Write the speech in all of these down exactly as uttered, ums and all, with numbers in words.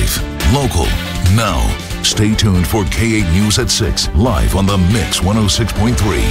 Live, local, now. Stay tuned for K eight News at six, live on the Mix one oh six point three.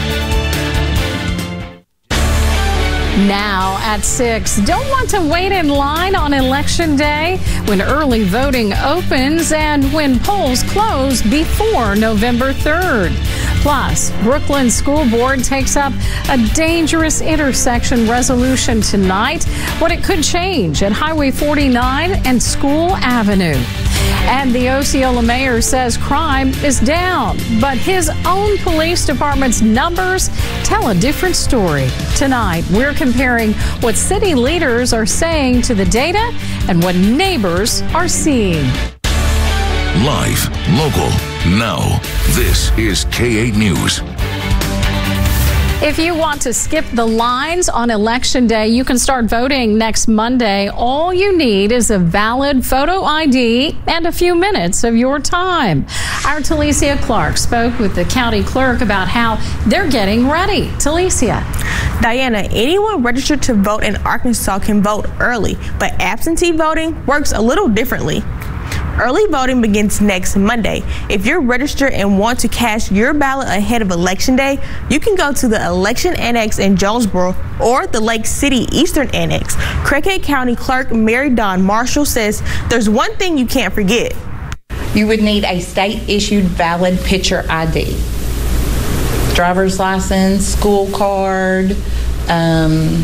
Now at six, don't want to wait in line on Election Day when early voting opens and when polls close before November third. Plus, Brooklyn School Board takes up a dangerous intersection resolution tonight, what it could change at Highway forty-nine and School Avenue. And the Osceola mayor says crime is down, but his own police department's numbers tell a different story. Tonight, we're comparing what city leaders are saying to the data and what neighbors are seeing. Live, local, now. This is K eight News. If you want to skip the lines on Election Day, you can start voting next Monday. All you need is a valid photo I D and a few minutes of your time. Our Talicia Clark spoke with the county clerk about how they're getting ready. Talicia. Diana, anyone registered to vote in Arkansas can vote early, but absentee voting works a little differently. Early voting begins next Monday. If you're registered and want to cast your ballot ahead of Election Day, you can go to the Election Annex in Jonesboro or the Lake City Eastern Annex. Craighead County Clerk Mary Dawn Marshall says there's one thing you can't forget. You would need a state-issued valid picture I D. Driver's license, school card, um,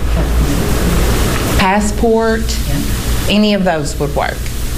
passport, any of those would work.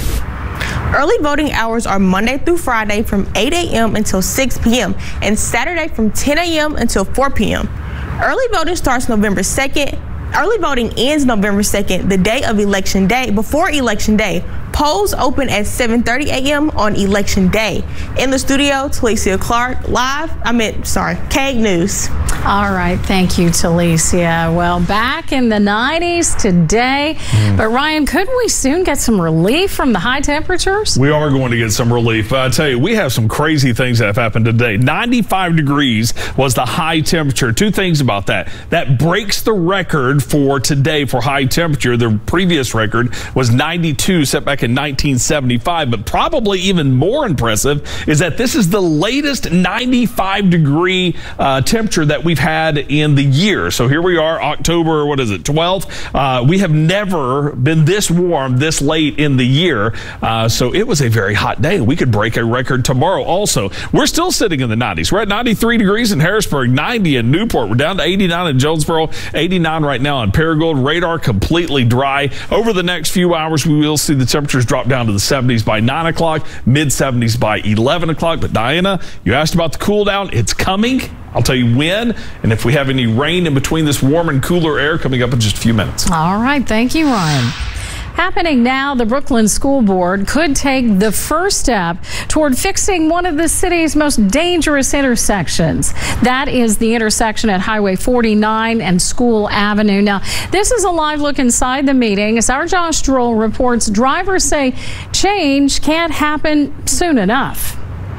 Early voting hours are Monday through Friday from eight a m until six p m and Saturday from ten a m until four p m Early voting starts November second. Early voting ends November second, the day of Election Day. Before Election Day, polls open at seven thirty a m on Election Day. In the studio, Talicia Clark, live, I meant, sorry, K eight News. All right, thank you, Talicia. Well, back in the nineties today, mm. but Ryan, couldn't we soon get some relief from the high temperatures? We are going to get some relief. I tell you, we have some crazy things that have happened today. ninety-five degrees was the high temperature. Two things about that. That breaks the record for today for high temperature. The previous record was ninety-two, set back in nineteen seventy-five, but probably even more impressive is that this is the latest ninety-five degree uh, temperature that we've had in the year. So here we are, October, what is it, twelfth? Uh, we have never been this warm this late in the year. Uh, so it was a very hot day. We could break a record tomorrow also. We're still sitting in the nineties. We're at ninety-three degrees in Harrisburg, ninety in Newport. We're down to eighty-nine in Jonesboro, eighty-nine right now on Paragould. Radar completely dry. Over the next few hours, we will see the temperatures drop down to the seventies by nine o'clock, mid seventies by eleven o'clock. But Diana, you asked about the cool down. It's coming. I'll tell you when, and if we have any rain in between this warm and cooler air coming up in just a few minutes. All right. Thank you, Ryan. Happening now, the Brooklyn School Board could take the first step toward fixing one of the city's most dangerous intersections. That is the intersection at Highway forty-nine and School Avenue. Now, this is a live look inside the meeting. As our Josh Stroll reports, drivers say change can't happen soon enough.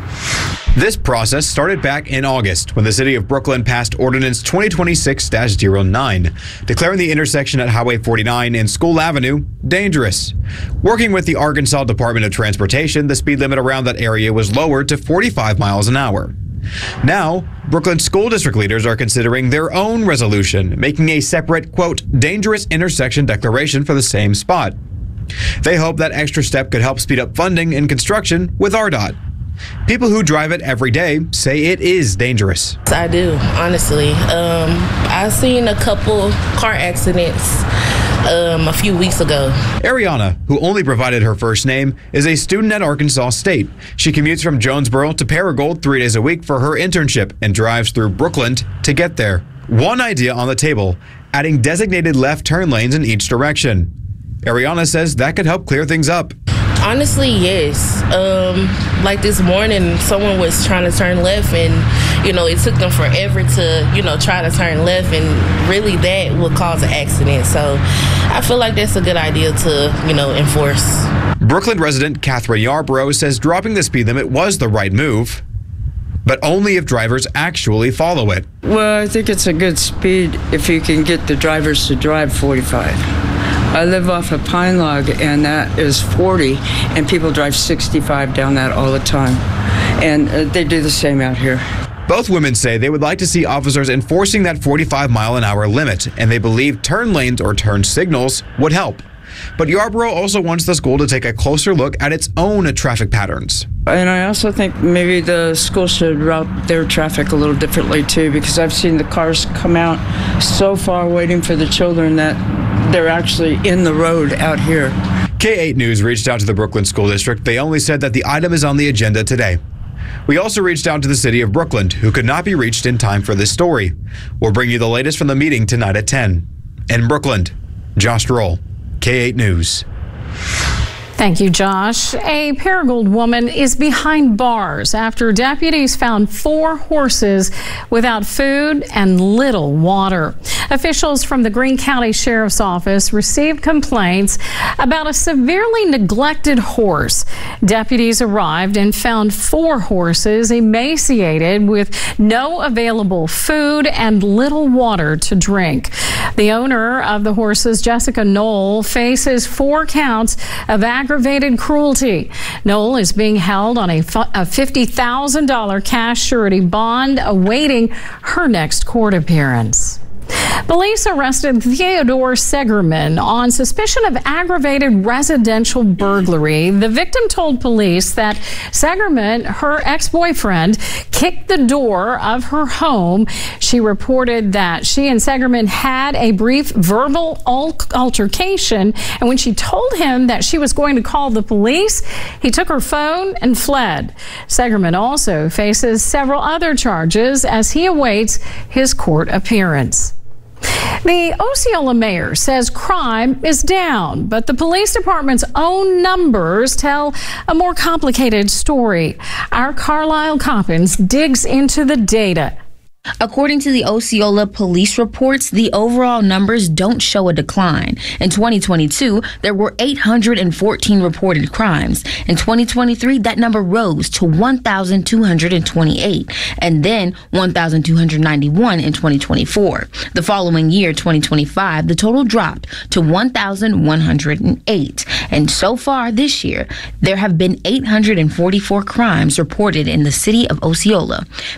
This process started back in August when the city of Brooklyn passed Ordinance twenty twenty-six dash oh nine, declaring the intersection at Highway forty-nine and School Avenue dangerous. Working with the Arkansas Department of Transportation, the speed limit around that area was lowered to forty-five miles an hour. Now, Brooklyn school district leaders are considering their own resolution, making a separate, quote, dangerous intersection declaration for the same spot. They hope that extra step could help speed up funding and construction with R D O T. People who drive it every day say it is dangerous. I do, honestly. Um, I've seen a couple car accidents um, a few weeks ago. Ariana, who only provided her first name, is a student at Arkansas State. She commutes from Jonesboro to Paragould three days a week for her internship and drives through Brooklyn to get there. One idea on the table, adding designated left turn lanes in each direction. Ariana says that could help clear things up. Honestly, yes. Um, like this morning, someone was trying to turn left, and you know, it took them forever to, you know, try to turn left, and really that would cause an accident. So I feel like that's a good idea to, you know, enforce. Brooklyn resident Catherine Yarbrough says dropping the speed limit was the right move, but only if drivers actually follow it. Well, I think it's a good speed if you can get the drivers to drive forty-five. I live off of Pine Log, and that is forty, and people drive sixty-five down that all the time. And uh, they do the same out here. Both women say they would like to see officers enforcing that forty-five mile an hour limit, and they believe turn lanes or turn signals would help. But Yarborough also wants the school to take a closer look at its own traffic patterns. And I also think maybe the school should route their traffic a little differently too, because I've seen the cars come out so far waiting for the children that they're actually in the road out here. K eight News reached out to the Brooklyn School District. They only said that the item is on the agenda today. We also reached out to the city of Brooklyn, who could not be reached in time for this story. We'll bring you the latest from the meeting tonight at ten. In Brooklyn, Josh Droll, K eight News. Thank you, Josh. A Paragould woman is behind bars after deputies found four horses without food and little water. Officials from the Greene County Sheriff's Office received complaints about a severely neglected horse. Deputies arrived and found four horses emaciated with no available food and little water to drink. The owner of the horses, Jessica Knoll, faces four counts of aggravated cruelty. Knoll is being held on a fifty thousand dollars cash surety bond, awaiting her next court appearance. Police arrested Theodore Segerman on suspicion of aggravated residential burglary. The victim told police that Segerman, her ex-boyfriend, kicked the door of her home. She reported that she and Segerman had a brief verbal altercation, and when she told him that she was going to call the police, he took her phone and fled. Segerman also faces several other charges as he awaits his court appearance. The Osceola mayor says crime is down, but the police department's own numbers tell a more complicated story. Our Carlisle Coppins digs into the data. According to the Osceola police reports, the overall numbers don't show a decline. In twenty twenty-two, there were eight hundred fourteen reported crimes. In twenty twenty-three, that number rose to one thousand two hundred twenty-eight, and then one thousand two hundred ninety-one in twenty twenty-four. The following year, twenty twenty-five, the total dropped to one thousand one hundred eight. And so far this year, there have been eight hundred forty-four crimes reported in the city of Osceola.